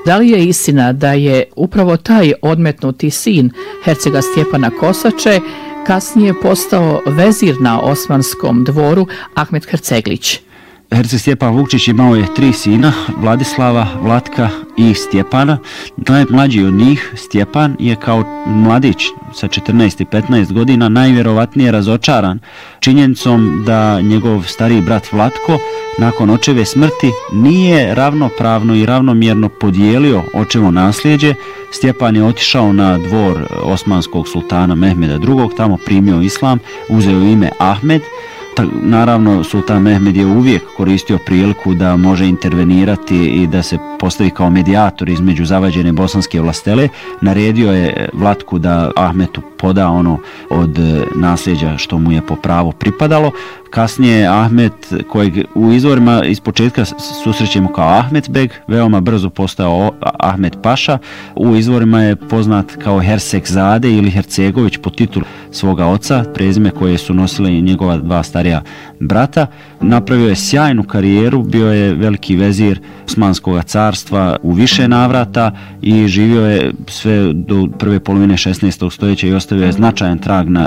Da li je istina da je upravo taj odmetnuti sin hercega Stjepana Kosače kasnije postao vezir na osmanskom dvoru Ahmet Herceglić? Herceg Stjepan Vukčić imao je 3 sina, Vladislava, Vlatka i Stjepana. Najmlađi od njih, Stjepan, je kao mladić sa 14 i 15 godina najvjerovatnije razočaran činjenicom da njegov stariji brat Vlatko nakon očeve smrti nije ravnopravno i ravnomjerno podijelio očevo nasljeđe. Stjepan je otišao na dvor osmanskog sultana Mehmeda II, tamo primio islam, uzeo ime Ahmed. Naravno, sultan Mehmed je uvijek koristio priliku da može intervenirati i da se postavi kao medijator između zavađene bosanske vlastele. Naredio je Vlatku da Ahmetu poda ono od nasljeđa što mu je po pravu pripadalo. Kasnije Ahmet, kojeg u izvorima iz početka susrećemo kao Ahmetbeg, veoma brzo postao Ahmet Paša. U izvorima je poznat kao Hercegzade ili Hercegović po titulu svoga oca, prezime koje su nosile njegova 2 starija brata. Napravio je sjajnu karijeru, bio je veliki vezir Osmanskog carstva u više navrata i živio je sve do prve polovine 16. stoljeća i ostavio je značajan trag na